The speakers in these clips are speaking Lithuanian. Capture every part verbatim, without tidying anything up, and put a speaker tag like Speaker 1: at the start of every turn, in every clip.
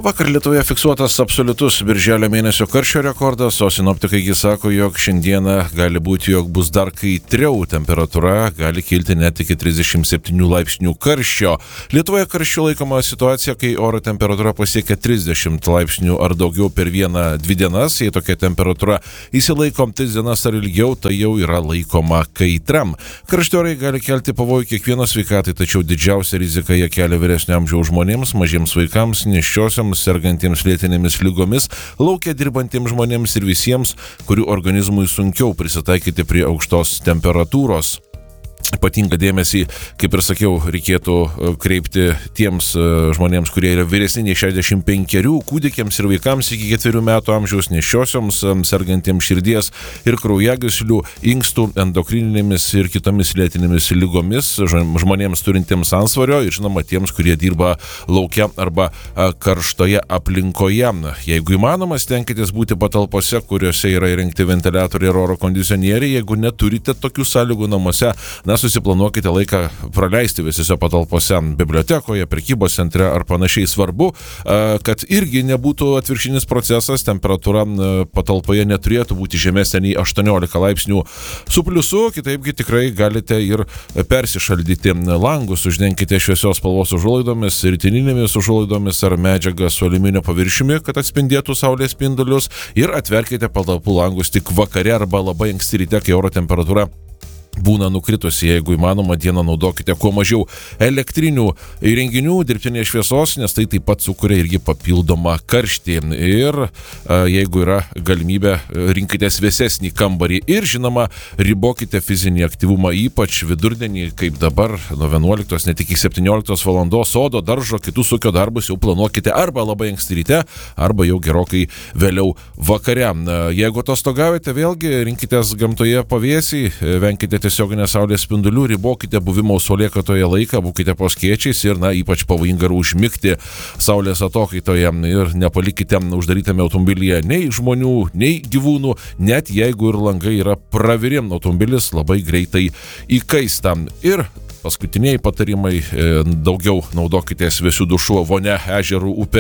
Speaker 1: Vakar Lietuvoje fiksuotas absoliutus birželio mėnesio karščio rekordas, o sinoptikai sako, jog šiandieną gali būti, jog bus dar kaitriau, temperatūra gali kilti net iki trisdešimt septynių laipsnių karščio. Lietuvoje karščiu laikoma situacija, kai oro temperatūra pasiekia trisdešimt laipsnių ar daugiau per vieną dvi dienas. Jei tokia temperatūra įsilaikom tris dienas ar ilgiau, tai jau yra laikoma kaitram. Karšti orai gali kelti pavojų kiekvieno sveikatai, tačiau didžiausia rizika jie kelia vyresnio amžiaus žmonėms, mažiems vaikams, nėščiosioms, sergantiems lėtinėmis lygomis, lauke dirbantiems žmonėms ir visiems, kurių organizmui sunkiau prisitaikyti prie aukštos temperatūros. Ypatingą dėmesį, kaip ir sakiau, reikėtų kreipti tiems žmonėms, kurie yra vyresni nei šešiasdešimt penkerių, kūdikiams ir vaikams iki ketverių metų amžiaus, nėščiosioms, sergantiems širdies ir kraujagyslių, inkstų, endokrininėmis ir kitomis lėtinėmis lygomis, žmonėms turintiems antsvorio ir žinoma tiems, kurie dirba lauke arba karštoje aplinkoje. Jeigu įmanoma, stenkitės būti patalpose, kuriuose yra įrengti ventiliatoriai ir oro kondicionieriai. Jeigu neturite tokių sąlygų namuose, na, susiplanuokite laiką praleisti visose patalpose, bibliotekoje, prekybos centre ar panašiai. Svarbu, kad irgi nebūtų atvirkštinis procesas, temperatūra patalpoje neturėtų būti žemesnė nei aštuoniolika laipsnių su pliusu, kitaipgi tikrai galite ir persišaldyti. Langus uždenkite šviesios spalvos užuolaidomis, rytininėmis užuolaidomis ar medžiaga su aliuminio paviršiumi, kad atspindėtų saulės spindulius, ir atverkite patalpų langus tik vakare arba labai anksti ryte, kai oro temperatūra būna nukritusi. Jeigu įmanoma, dieną naudokite kuo mažiau elektrinių įrenginių, dirbtinės šviesos, nes tai taip pat sukuria irgi papildomą karštį. Ir a, jeigu yra galimybė, rinkitės vėsesnį kambarį ir, žinoma, ribokite fizinį aktyvumą, ypač vidurdienį, kaip dabar, nuo vienuoliktos net iki septynioliktos valandos. Sodo, daržo, kitus ūkio darbus jau planuokite arba labai anksti ryte, arba jau gerokai vėliau vakare. Jeigu atostogaujate, vėlgi rinkitės gamtoje pavėsį, venkite tiesioginės saulės spindulių, ribokite buvimo saulėkatoje laiką, būkite po skėčiais ir, na, ypač pavojinga užmigti saulės atokaitoje ir nepalikite uždarytame automobilyje nei žmonių, nei gyvūnų, net jeigu ir langai yra praviri, automobilis labai greitai įkaista. Ir paskutiniai patarimai, daugiau naudokite vėsių dušų vonia, ežerų, upe,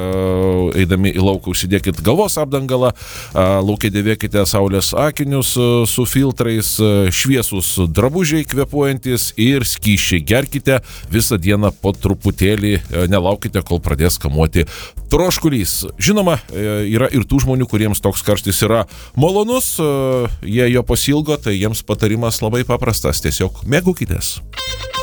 Speaker 1: eidami į lauką užsidėkit galvos apdangalą, lauke dėvėkite saulės akinius su filtrais, šviesus drabužiai kvėpuojantis ir skysčiai gerkite visą dieną po truputėlį, nelaukite, kol pradės kamuoti troškulys. Žinoma, yra ir tų žmonių, kuriems toks karštis yra malonus, jie jo pasilgo, tai jiems patarimas labai paprastas, tiesiog mėgaukitės.